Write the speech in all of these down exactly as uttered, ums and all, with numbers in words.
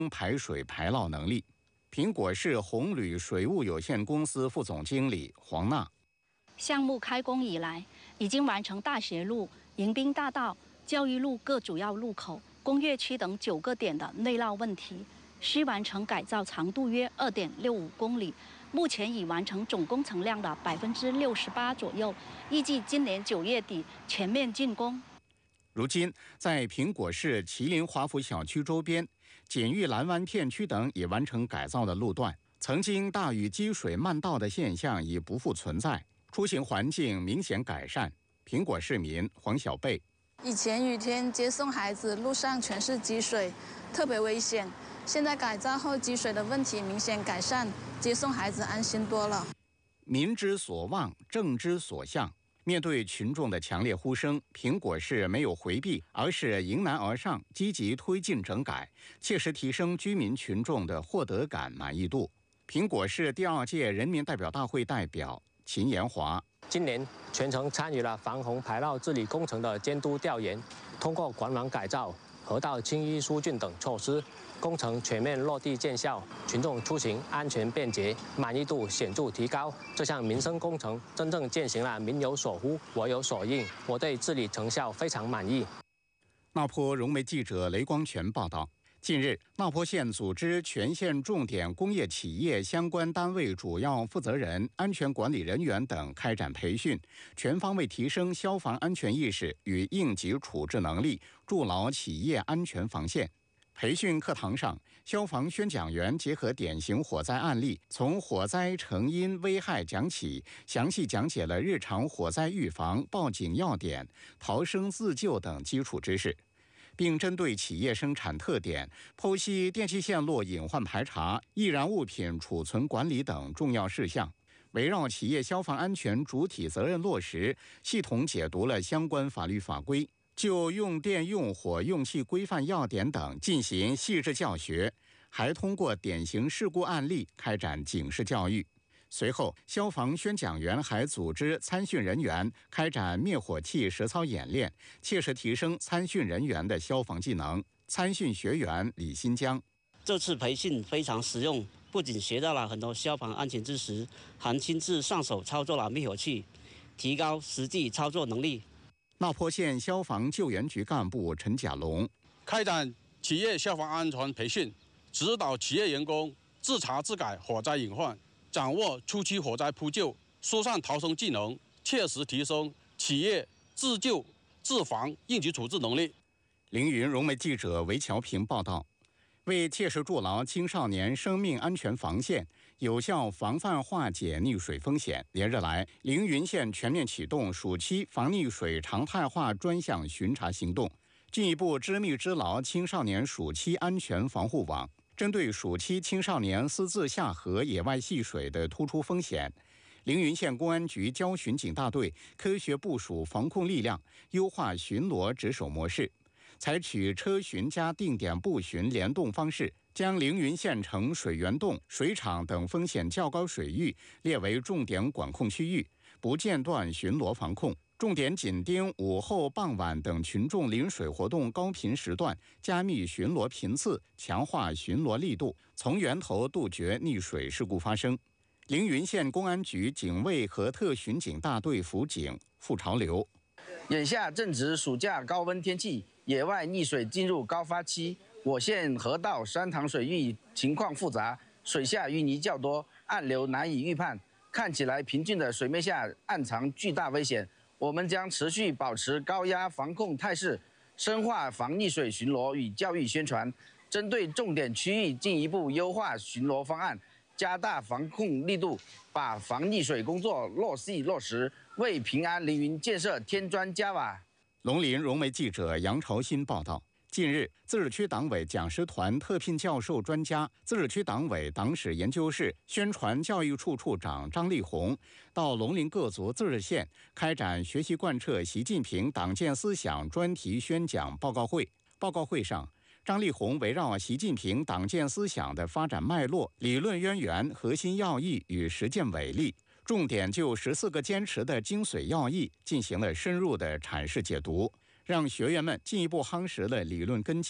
排水排涝能力。苹果市红铝水务有限公司副总经理黄娜， 项目开工以来，已经完成大学路、迎宾大道、教育路各主要路口、工业区等九个点的内涝问题，需完成改造长度约二点六五公里，目前已完成总工程量的百分之六十八左右，预计今年九月底全面竣工。 如今，在苹果市麒麟华府小区周边、锦玉蓝湾片区等已完成改造的路段，曾经大雨积水漫道的现象已不复存在，出行环境明显改善。苹果市民黄小贝， 以前雨天接送孩子，路上全是积水，特别危险。现在改造后，积水的问题明显改善，接送孩子安心多了。 民之所望，政之所向。面对群众的强烈呼声，苹果市没有回避，而是迎难而上，积极推进整改，切实提升居民群众的获得感、满意度。苹果市第二届人民代表大会代表秦延华， 今年全程参与了防洪排涝治理工程的监督调研，通过管网改造、河道清淤疏浚等措施，工程全面落地见效，群众出行安全便捷，满意度显著提高。这项民生工程真正践行了民有所呼，我有所应，我对治理成效非常满意。 那坡融媒记者雷光全报道。近日，那坡县组织全县重点工业企业相关单位主要负责人、安全管理人员等开展培训，全方位提升消防安全意识与应急处置能力，筑牢企业安全防线。培训课堂上，消防宣讲员结合典型火灾案例，从火灾成因危害讲起，详细讲解了日常火灾预防、报警要点、逃生自救等基础知识，并针对企业生产特点，剖析电气线路隐患排查、易燃物品储存管理等重要事项，围绕企业消防安全主体责任落实，系统解读了相关法律法规，就用电用火用气规范要点等进行细致教学，还通过典型事故案例开展警示教育。随后，消防宣讲员还组织参训人员开展灭火器实操演练，切实提升参训人员的消防技能。参训学员李新江， 这次培训非常实用，不仅学到了很多消防安全知识，还亲自上手操作了灭火器，提高实际操作能力。 那坡县消防救援局干部陈甲龙， 开展企业消防安全培训，指导企业员工自查自改火灾隐患，掌握初期火灾扑救、疏散逃生技能，切实提升企业自救、自防、应急处置能力。 凌云融媒记者韦乔平报道。为切实筑牢青少年生命安全防线，有效防范化解溺水风险，连日来，凌云县全面启动暑期防溺水常态化专项巡查行动，进一步织密织牢青少年暑期安全防护网。针对暑期青少年私自下河野外戏水的突出风险，凌云县公安局交巡警大队科学部署防控力量，优化巡逻值守模式，采取车巡加定点布巡联动方式，将凌云县城水源洞、水厂等风险较高水域列为重点管控区域，不间断巡逻防控，重点紧盯午后、傍晚等群众临水活动高频时段，加密巡逻频次，强化巡逻力度，从源头杜绝溺水事故发生。凌云县公安局警卫和特巡警大队辅警傅朝流， 眼下正值暑假高温天气，野外溺水进入高发期，我县河道、山塘水域情况复杂，水下淤泥较多，暗流难以预判，看起来平静的水面下暗藏巨大危险。我们将持续保持高压防控态势，深化防溺水巡逻与教育宣传，针对重点区域进一步优化巡逻方案，加大防控力度，把防溺水工作落细落实，为平安凌云建设添砖加瓦。 龙林融媒记者杨朝新报道。近日，自治区党委讲师团特聘教授专家、自治区党委党史研究室宣传教育处处长张立宏到龙陵各族自治县开展学习贯彻习近平党建思想专题宣讲报告会。报告会上，张立宏围绕习近平党建思想的发展脉络、理论渊源、核心要义与实践伟力，重点就十四个坚持的精髓要义进行了深入的阐释解读，让学员们进一步夯实了理论根基，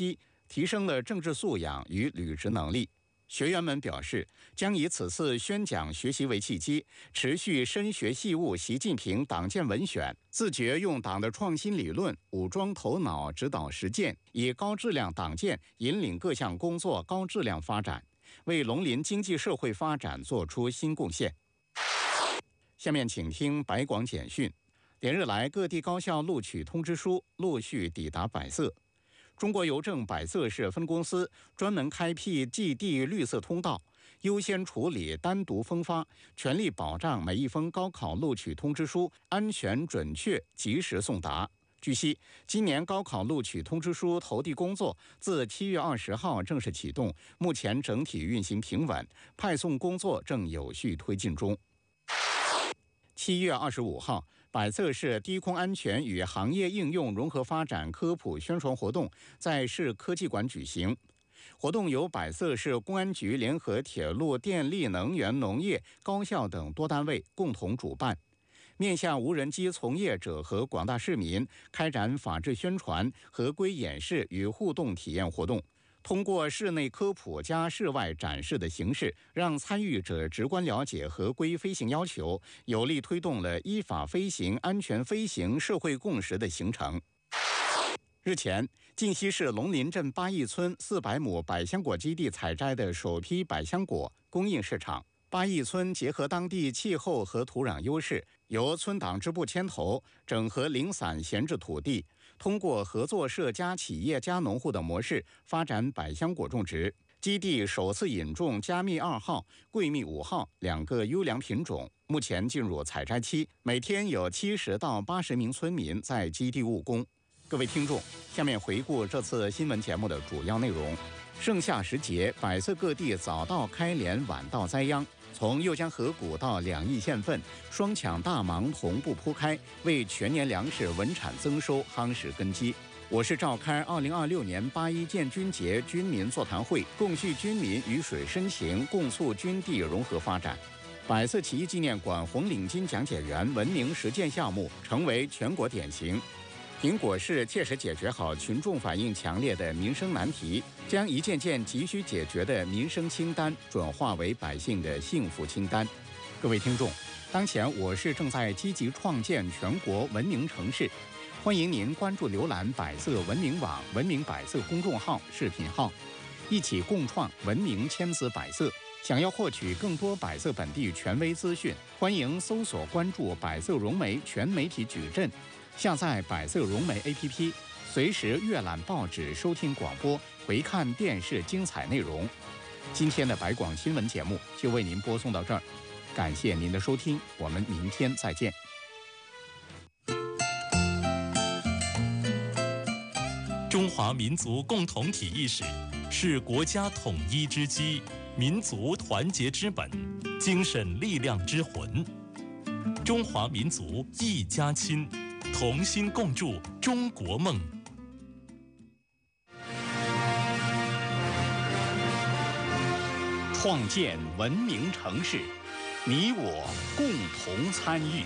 提升了政治素养与履职能力。学员们表示，将以此次宣讲学习为契机，持续深学细悟习近平党建文选，自觉用党的创新理论武装头脑，指导实践，以高质量党建引领各项工作高质量发展，为龙林经济社会发展作出新贡献。下面请听百广简讯。连日来，各地高校录取通知书陆续抵达百色。中国邮政百色市分公司专门开辟寄递绿色通道，优先处理单独封发，全力保障每一封高考录取通知书安全准确及时送达。据悉，今年高考录取通知书投递工作自七月二十号正式启动，目前整体运行平稳，派送工作正有序推进中。七月二十五号，百色市低空安全与行业应用融合发展科普宣传活动在市科技馆举行。活动由百色市公安局联合铁路、电力、能源、农业、高校等多单位共同主办，面向无人机从业者和广大市民开展法制宣传、合规演示与互动体验活动。通过室内科普加室外展示的形式，让参与者直观了解合规飞行要求，有力推动了依法飞行、安全飞行社会共识的形成。日前，晋西市龙林镇八义村四百亩百香果基地采摘的首批百香果供应市场。八义村结合当地气候和土壤优势，由村党支部牵头，整合零散闲置土地，通过合作社加企业加农户的模式发展百香果种植。基地首次引种加密二号、桂蜜五号两个优良品种，目前进入采摘期，每天有七十到八十名村民在基地务工。各位听众，下面回顾这次新闻节目的主要内容。盛夏时节，百色各地早稻开镰，晚稻栽秧。从右江河谷到两亿县份，双抢大忙同步铺开，为全年粮食稳产增收夯实根基。我市召开二零二六年八一建军节军民座谈会，共叙军民鱼水深情，共促军地融合发展。百色起义纪念馆红领巾讲解员文明实践项目成为全国典型。苹果市切实解决好群众反映强烈的民生难题，将一件件急需解决的民生清单转化为百姓的幸福清单。各位听众，当前我市正在积极创建全国文明城市，欢迎您关注浏览百色文明网、文明百色公众号、视频号，一起共创文明千姿百色。想要获取更多百色本地权威资讯，欢迎搜索关注百色融媒全媒体矩阵。下载百色融媒 A P P， 随时阅览报纸、收听广播、回看电视精彩内容。今天的百广新闻节目就为您播送到这儿，感谢您的收听，我们明天再见。 中华民族共同体意识是国家统一之基，民族团结之本，精神力量之魂。中华民族一家亲，同心共筑中国梦。 创建文明城市，你我共同参与。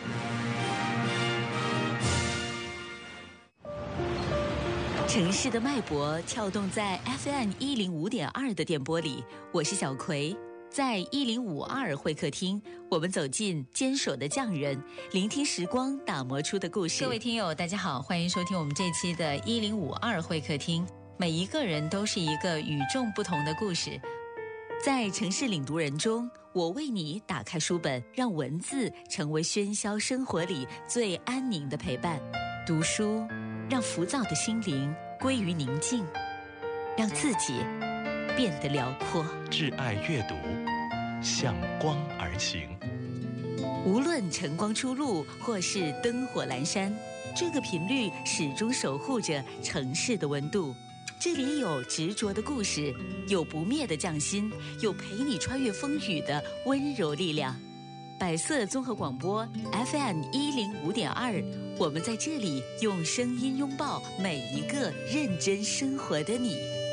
城市的脉搏跳动在 F M 一零五点二的电波里，我是小葵。在一零五二会客厅，我们走进坚守的匠人，聆听时光打磨出的故事。各位听友，大家好，欢迎收听我们这期的一零五二会客厅。每一个人都是一个与众不同的故事。在城市领读人中，我为你打开书本，让文字成为喧嚣生活里最安宁的陪伴。读书，让浮躁的心灵归于宁静，让自己变得辽阔。 挚爱阅读，向光而行。 无论晨光初露，或是灯火阑珊，这个频率始终守护着城市的温度。这里有执着的故事，有不灭的匠心，有陪你穿越风雨的温柔力量。百色综合广播 F M 一零五点二，我们在这里用声音拥抱每一个认真生活的你。